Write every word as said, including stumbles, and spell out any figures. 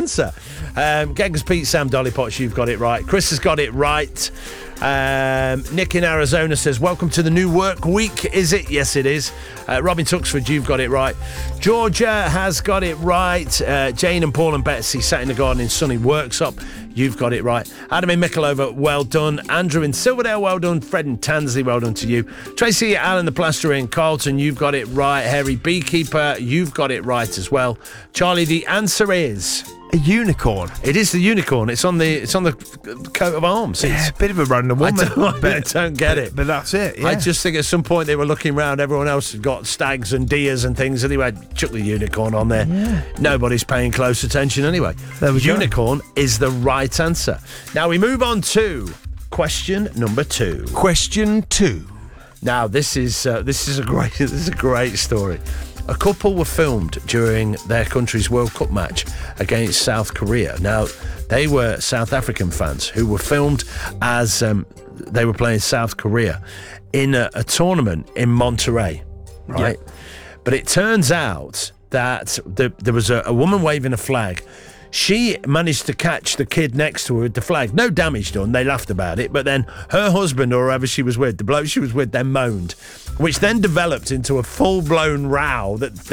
answer. Um, Geggers Pete, Sam Dolly Potts, you've got it right. Chris has got it right. Um, Nick in Arizona says, welcome to the new work week, is it? Yes, it is. Uh, Robin Tuxford, you've got it right. Georgia has got it right. Uh, Jane and Paul and Betsy sat in the garden in sunny Worksop. You've got it right. Adam in Michelova, well done. Andrew in Silverdale, well done. Fred in Tansley, well done to you. Tracy Allen, the plasterer in Carlton, you've got it right. Harry Beekeeper, you've got it right as well. Charlie, the answer is... a unicorn. It is the unicorn. It's on the it's on the coat of arms. It's Yeah, a bit of a random one. I don't, I don't get it. But that's it, yeah. I just think at some point they were looking around, everyone else had got stags and deers and things, and they went, chuck the unicorn on there. Yeah. Nobody's paying close attention anyway. There we go. Unicorn is the right answer. Now we move on to question number two. Question two. Now this is uh, this is a great this is a great story. A couple were filmed during their country's World Cup match against South Korea. Now, they were South African fans who were filmed as um, they were playing South Korea in a, a tournament in Monterrey, right? Yep. But it turns out that the, there was a, a woman waving a flag. She managed to catch the kid next to her with the flag. No damage done. They laughed about it. But then her husband, or whoever she was with, the bloke she was with, then moaned, which then developed into a full-blown row that